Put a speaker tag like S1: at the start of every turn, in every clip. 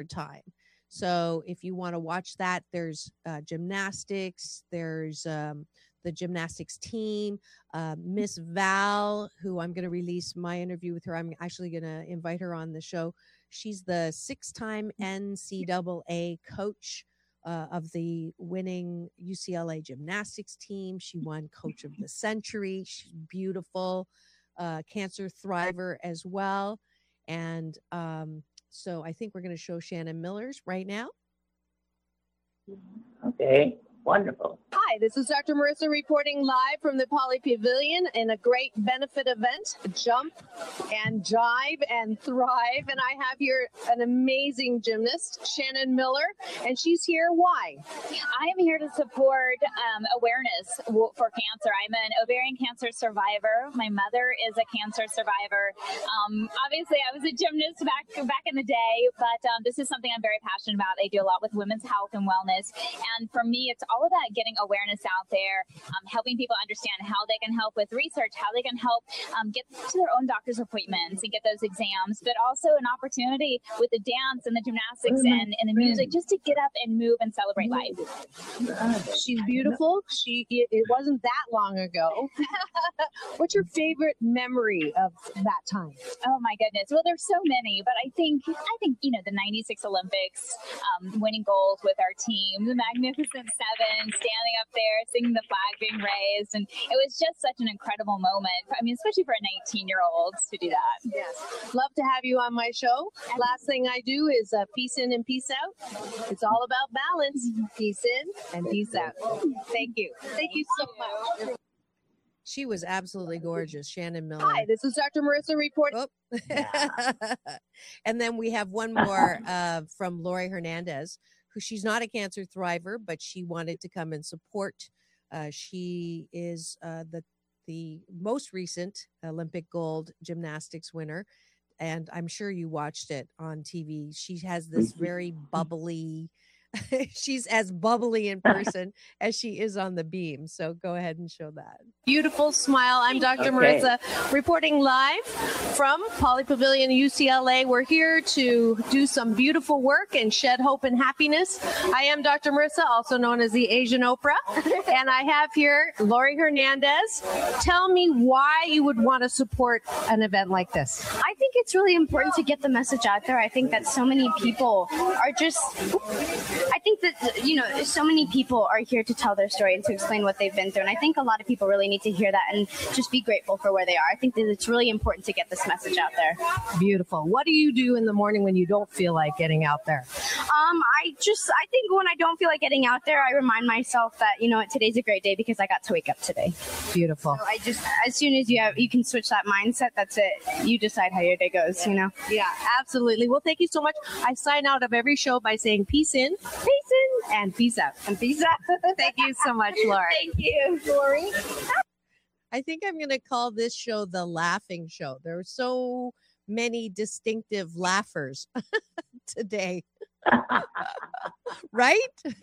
S1: time. So if you want to watch that, there's gymnastics, there's the gymnastics team, Miss Val, who I'm going to release my interview with her. I'm actually going to invite her on the show. She's the 6-time NCAA coach of the winning UCLA gymnastics team. She won Coach of the Century. She's beautiful, cancer thriver as well. And so I think we're going to show Shannon Miller's right now.
S2: Okay, wonderful.
S3: Hi, this is Dr. Marissa reporting live from the Poly Pavilion in a great benefit event, Jump and Jive and Thrive. And I have here an amazing gymnast, Shannon Miller, and she's here. Why?
S4: I am here to support awareness for cancer. I'm an ovarian cancer survivor. My mother is a cancer survivor. Obviously, I was a gymnast back in the day, but this is something I'm very passionate about. I do a lot with women's health and wellness. And for me, it's all about getting awareness out there, helping people understand how they can help with research, how they can help get to their own doctor's appointments and get those exams, but also an opportunity with the dance and the gymnastics and the music just to get up and move and celebrate life.
S3: She's beautiful. It wasn't that long ago. What's your favorite memory of that time?
S4: Oh my goodness. Well, there's so many, but I think the 96 Olympics, winning gold with our team, the Magnificent Seven, standing up there, singing the flag being raised. And it was just such an incredible moment. I mean, especially for a 19-year-old to do that.
S3: Yes. Love to have you on my show. Last thing I do is peace in and peace out. It's all about balance. Peace in and peace out. Thank you. Thank you so much.
S1: She was absolutely gorgeous, Shannon Miller.
S3: Hi, this is Dr. Marissa reporting.
S1: Oh. And then we have one more from Lori Hernandez, who she's not a cancer thriver, but she wanted to come and support. She is the most recent Olympic gold gymnastics winner, and I'm sure you watched it on TV. She has this very bubbly, she's as bubbly in person as she is on the beam. So go ahead and show that.
S3: Beautiful smile. I'm Dr. Marissa reporting live from Poly Pavilion, UCLA. We're here to do some beautiful work and shed hope and happiness. I am Dr. Marissa, also known as the Asian Oprah, and I have here Lori Hernandez. Tell me why you would want to support an event like this.
S5: I think it's really important to get the message out there. I think that so many people are so many people are here to tell their story and to explain what they've been through. And I think a lot of people really need to hear that and just be grateful for where they are. I think that it's really important to get this message out there.
S3: Beautiful. What do you do in the morning when you don't feel like getting out there?
S5: I think when I don't feel like getting out there, I remind myself that, today's a great day because I got to wake up today.
S3: Beautiful.
S5: So as soon as you can switch that mindset, that's it. You decide how your day goes,
S3: Yeah, absolutely. Well, thank you so much. I sign out of every show by saying peace in, and peace out.
S5: And peace out.
S3: Thank you so much, Laura.
S5: Thank you, Lori.
S1: I think I'm going to call this show the Laughing Show. There are so many distinctive laughers today. Right?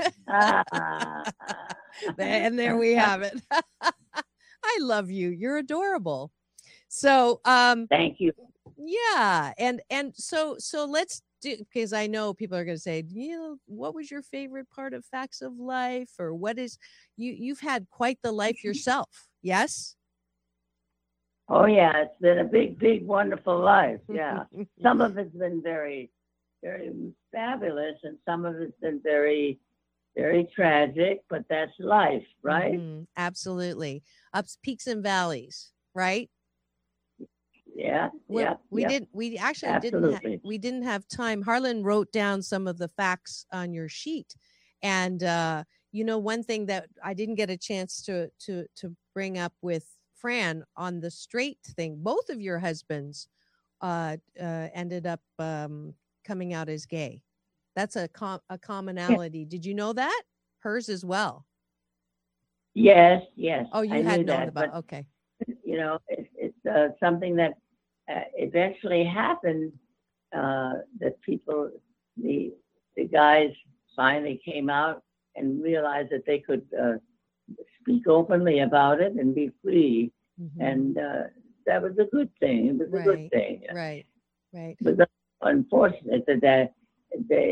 S1: And there we have it. I love you. You're adorable. So
S2: thank you.
S1: Yeah. And so let's do, because I know people are going to say, what was your favorite part of Facts of Life? Or what is you've had quite the life yourself. Yes?
S2: Oh yeah, it's been a big, wonderful life. Yeah. Some of it's been very, very fabulous, and some of it's been very, very tragic, but that's life, right?
S1: Absolutely. Ups, peaks and valleys, right?
S2: Yeah.
S1: We didn't have time. Harlan wrote down some of the facts on your sheet. And one thing that I didn't get a chance to bring up with Fran on the straight thing, both of your husbands ended up coming out as gay. That's a commonality. Did you know that? Hers as well.
S2: Yes.
S1: Oh, you had known about. Okay.
S2: It's something that eventually happened. That people, the guys finally came out and realized that they could speak openly about it and be free, and that was a good thing. It was a good thing.
S1: Right.
S2: It was unfortunate that they